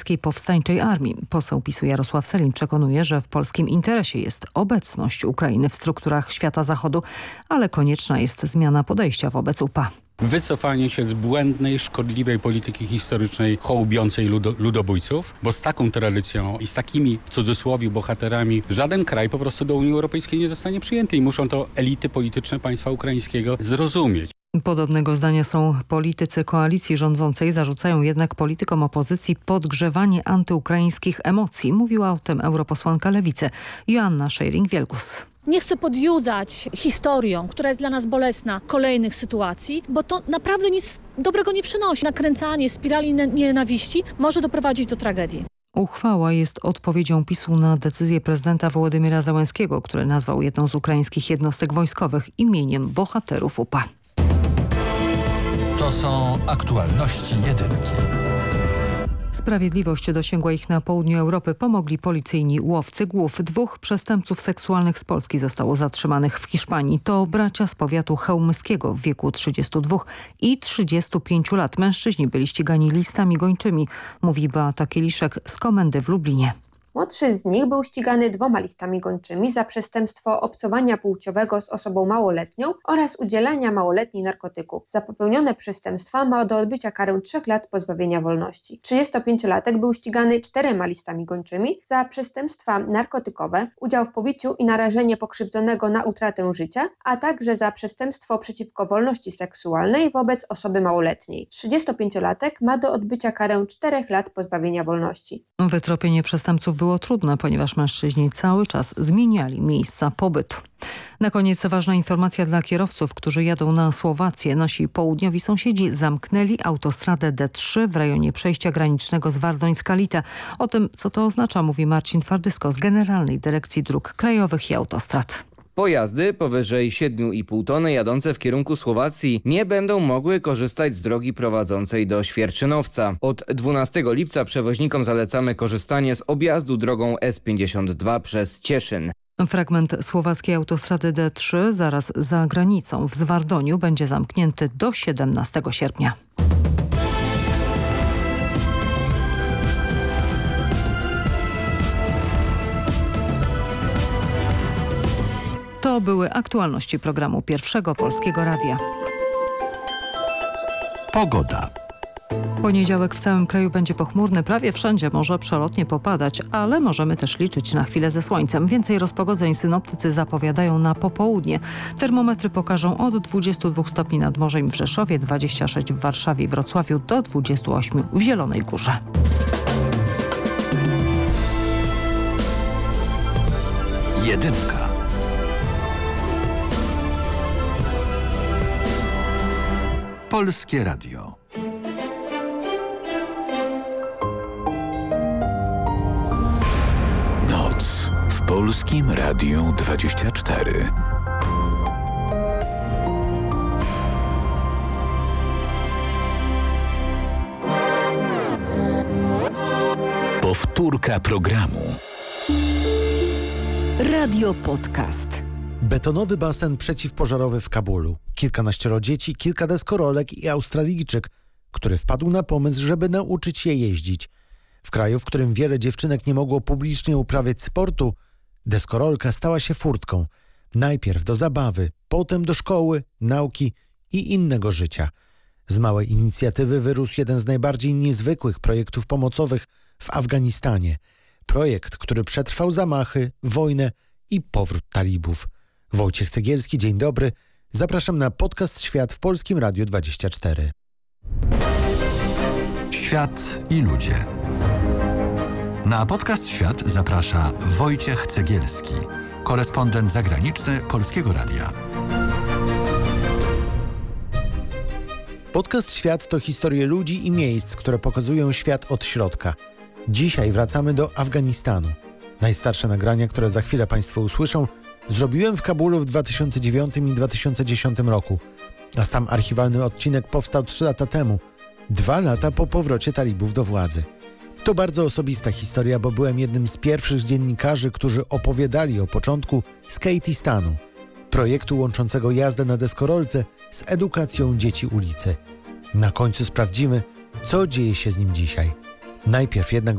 Polskiej Powstańczej Armii. Poseł PiS-u Jarosław Sellin przekonuje, że w polskim interesie jest obecność Ukrainy w strukturach świata zachodu, ale konieczna jest zmiana podejścia wobec UPA. Wycofanie się z błędnej, szkodliwej polityki historycznej hołubiącej ludobójców, bo z taką tradycją i z takimi, w cudzysłowie, bohaterami żaden kraj po prostu do Unii Europejskiej nie zostanie przyjęty i muszą to elity polityczne państwa ukraińskiego zrozumieć. Podobnego zdania są politycy koalicji rządzącej, zarzucają jednak politykom opozycji podgrzewanie antyukraińskich emocji. Mówiła o tym europosłanka Lewicy Joanna Scheuring-Wielgus. Nie chcę podjudzać historią, która jest dla nas bolesna, kolejnych sytuacji, bo to naprawdę nic dobrego nie przynosi. Nakręcanie spirali nienawiści może doprowadzić do tragedii. Uchwała jest odpowiedzią PiS-u na decyzję prezydenta Wołodymyra Zełenskiego, który nazwał jedną z ukraińskich jednostek wojskowych imieniem bohaterów UPA. To są aktualności jedynki. Sprawiedliwość dosięgła ich na południu Europy. Pomogli policyjni łowcy głów. 2 przestępców seksualnych z Polski zostało zatrzymanych w Hiszpanii. To bracia z powiatu chełmskiego w wieku 32 i 35 lat. Mężczyźni byli ścigani listami gończymi, mówi Beata Kieliszek z komendy w Lublinie. Młodszy z nich był ścigany 2 listami gończymi za przestępstwo obcowania płciowego z osobą małoletnią oraz udzielania małoletniej narkotyków. Za popełnione przestępstwa ma do odbycia karę 3 lat pozbawienia wolności. 35-latek był ścigany 4 listami gończymi za przestępstwa narkotykowe, udział w pobiciu i narażenie pokrzywdzonego na utratę życia, a także za przestępstwo przeciwko wolności seksualnej wobec osoby małoletniej. 35-latek ma do odbycia karę 4 lat pozbawienia wolności. Wytropienie przestępców było trudne, ponieważ mężczyźni cały czas zmieniali miejsca pobytu. Na koniec ważna informacja dla kierowców, którzy jadą na Słowację. Nasi południowi sąsiedzi zamknęli autostradę D3 w rejonie przejścia granicznego z Wardoń-Skalita. O tym, co to oznacza, mówi Marcin Twardysko z Generalnej Dyrekcji Dróg Krajowych i Autostrad. Pojazdy powyżej 7,5 tony jadące w kierunku Słowacji nie będą mogły korzystać z drogi prowadzącej do Świerczynowca. Od 12 lipca przewoźnikom zalecamy korzystanie z objazdu drogą S52 przez Cieszyn. Fragment słowackiej autostrady D3 zaraz za granicą w Zwardoniu będzie zamknięty do 17 sierpnia. To były aktualności programu Pierwszego Polskiego Radia. Pogoda. Poniedziałek w całym kraju będzie pochmurny, prawie wszędzie może przelotnie popadać, ale możemy też liczyć na chwilę ze słońcem. Więcej rozpogodzeń synoptycy zapowiadają na popołudnie. Termometry pokażą od 22 stopni nad morzem w Rzeszowie, 26 w Warszawie i Wrocławiu do 28 w Zielonej Górze. Jedynka. Polskie Radio. Noc w Polskim Radiu 24. Powtórka programu. Radio Podcast. Betonowy basen przeciwpożarowy w Kabulu. Kilkanaścioro dzieci, kilka deskorolek i Australijczyk, który wpadł na pomysł, żeby nauczyć je jeździć. W kraju, w którym wiele dziewczynek nie mogło publicznie uprawiać sportu, deskorolka stała się furtką. Najpierw do zabawy, potem do szkoły, nauki i innego życia. Z małej inicjatywy wyrósł jeden z najbardziej niezwykłych projektów pomocowych w Afganistanie. Projekt, który przetrwał zamachy, wojnę i powrót talibów. Wojciech Cegielski, dzień dobry. Zapraszam na podcast Świat w Polskim Radiu 24. Świat i ludzie. Na podcast Świat zaprasza Wojciech Cegielski, korespondent zagraniczny Polskiego Radia. Podcast Świat to historie ludzi i miejsc, które pokazują świat od środka. Dzisiaj wracamy do Afganistanu. Najstarsze nagrania, które za chwilę Państwo usłyszą, zrobiłem w Kabulu w 2009 i 2010 roku, a sam archiwalny odcinek powstał 3 lata temu, 2 lata po powrocie talibów do władzy. To bardzo osobista historia, bo byłem jednym z pierwszych dziennikarzy, którzy opowiadali o początku Skatistanu, projektu łączącego jazdę na deskorolce z edukacją dzieci ulicy. Na końcu sprawdzimy, co dzieje się z nim dzisiaj. Najpierw jednak